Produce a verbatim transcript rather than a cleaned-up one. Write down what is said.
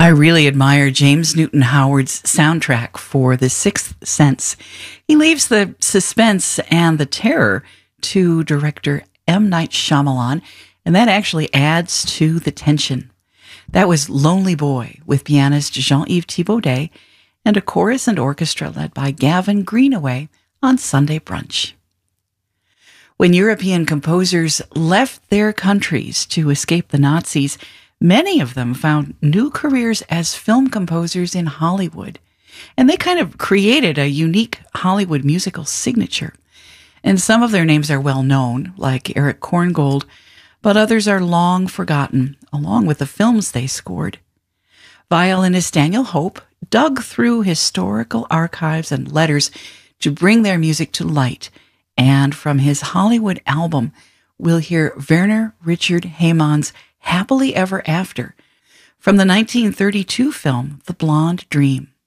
really admire James Newton Howard's soundtrack for The Sixth Sense. He leaves the suspense and the terror to director M. Night Shyamalan, and that actually adds to the tension. That was Lonely Boy with pianist Jean-Yves Thibaudet and a chorus and orchestra led by Gavin Greenaway on Sunday Brunch. When European composers left their countries to escape the Nazis, many of them found new careers as film composers in Hollywood, and they kind of created a unique Hollywood musical signature. And some of their names are well known, like Eric Korngold, but others are long forgotten, along with the films they scored. Violinist Daniel Hope dug through historical archives and letters to bring their music to light, and from his Hollywood album, we'll hear Werner Richard Heymann's Happily Ever After from the nineteen thirty-two film The Blonde Dream.